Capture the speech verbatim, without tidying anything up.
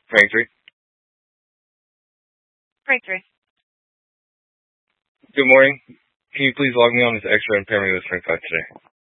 Frank three. Frank three. Good morning. Can you please log me on this X-ray and pair me with Frank five today?